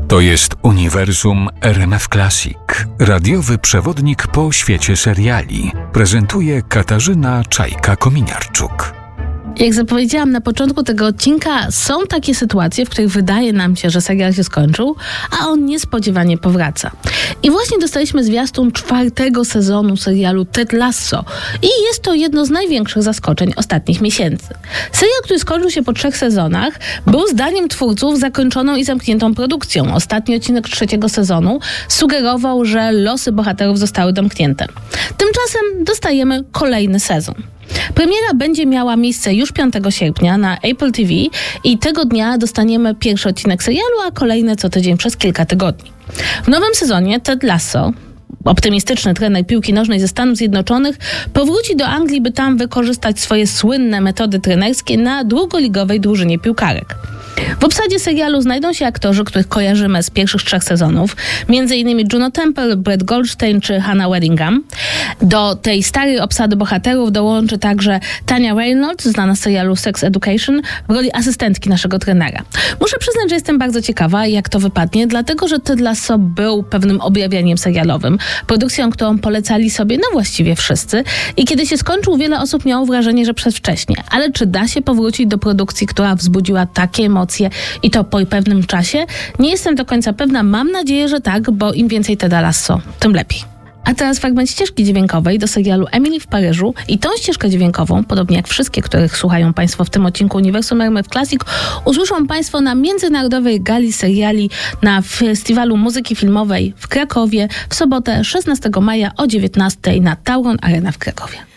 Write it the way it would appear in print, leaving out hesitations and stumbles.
To jest uniwersum RMF Classic. Radiowy przewodnik po świecie seriali. Prezentuje Katarzyna Czajka-Kominiarczuk. Jak zapowiedziałam na początku tego odcinka, są takie sytuacje, w których wydaje nam się, że serial się skończył, a on niespodziewanie powraca. I właśnie dostaliśmy zwiastun 4. sezonu serialu Ted Lasso. I jest to jedno z największych zaskoczeń ostatnich miesięcy. Serial, który skończył się po 3 sezonach, był zdaniem twórców zakończoną i zamkniętą produkcją. Ostatni odcinek 3. sezonu sugerował, że losy bohaterów zostały domknięte. Tymczasem dostajemy kolejny sezon. Premiera będzie miała miejsce już 5 sierpnia na Apple TV i tego dnia dostaniemy pierwszy odcinek serialu, a kolejny co tydzień przez kilka tygodni. W nowym sezonie Ted Lasso, optymistyczny trener piłki nożnej ze Stanów Zjednoczonych, powróci do Anglii, by tam wykorzystać swoje słynne metody trenerskie na drugoligowej drużynie piłkarek. W obsadzie serialu znajdą się aktorzy, których kojarzymy z pierwszych 3 sezonów, m.in. Juno Temple, Brett Goldstein czy Hannah Waddingham. Do tej starej obsady bohaterów dołączy także Tanya Reynolds, znana z serialu Sex Education, w roli asystentki naszego trenera. Muszę przyznać, że jestem bardzo ciekawa, jak to wypadnie, dlatego że Ted Lasso był pewnym objawieniem serialowym, produkcją, którą polecali sobie właściwie wszyscy i kiedy się skończył, wiele osób miało wrażenie, że przedwcześnie. Ale czy da się powrócić do produkcji, która wzbudziła takie emocje i to po pewnym czasie? Nie jestem do końca pewna. Mam nadzieję, że tak, bo im więcej Teda Lasso, tym lepiej. A teraz fragment ścieżki dźwiękowej do serialu Emily w Paryżu i tą ścieżkę dźwiękową, podobnie jak wszystkie, których słuchają Państwo w tym odcinku Uniwersum RMF Classic, usłyszą Państwo na Międzynarodowej Gali Seriali na Festiwalu Muzyki Filmowej w Krakowie w sobotę 16 maja o 19 na Tauron Arena w Krakowie.